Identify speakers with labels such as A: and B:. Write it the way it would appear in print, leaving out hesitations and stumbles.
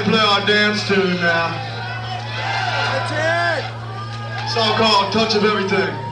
A: play our dance tune now. Song called Touch of Everything.